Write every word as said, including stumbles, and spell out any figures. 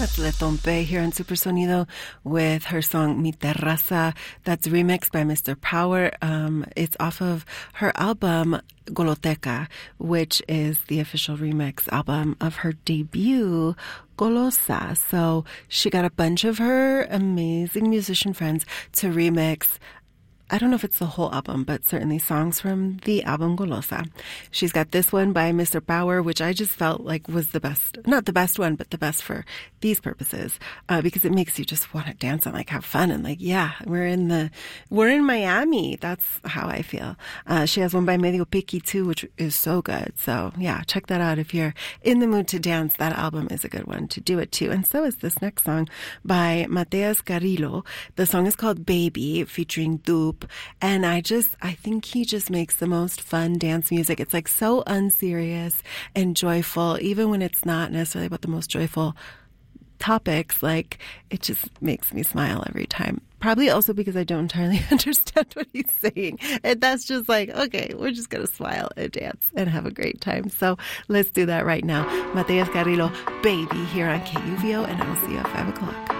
That's Le Tompe here on Supersonido with her song Mi Terraza. That's remixed by Mister Power. Um, it's off of her album Goloteca, which is the official remix album of her debut, Golosa. So she got a bunch of her amazing musician friends to remix, I don't know if it's the whole album, but certainly songs from the album Golosa. She's got this one by Mister Power, which I just felt like was the best, not the best one, but the best for these purposes, uh, because it makes you just want to dance and like have fun and like, yeah, we're in the, we're in Miami. That's how I feel. Uh, she has one by Medio Piqui too, which is so good. So yeah, check that out. If you're in the mood to dance, that album is a good one to do it to. And so is this next song by Mateas Carrillo. The song is called Baby, featuring Dupe. And I just, I think he just makes the most fun dance music. It's like so unserious and joyful, even when it's not necessarily about the most joyful topics. Like, it just makes me smile every time. Probably also because I don't entirely understand what he's saying. And that's just like, okay, we're just going to smile and dance and have a great time. So let's do that right now. Mateas Carrillo, Baby, here on K U V O, and I will see you at five o'clock.